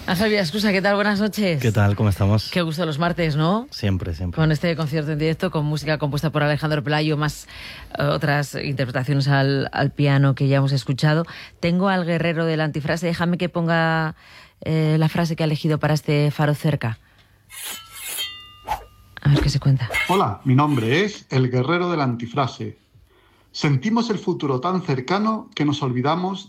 Ángel Villaescusa, ¿qué tal? Buenas noches. ¿Qué tal? ¿Cómo estamos? Qué gusto los martes, ¿no? Siempre, siempre. Con este concierto en directo, con música compuesta por Alejandro Pelayo, más otras interpretaciones al piano que ya hemos escuchado. Tengo al guerrero de la antifrase. Déjame que ponga la frase que ha elegido para este Faro Cerca. A ver qué se cuenta. Hola, mi nombre es el guerrero de la antifrase. Sentimos el futuro tan cercano que nos olvidamos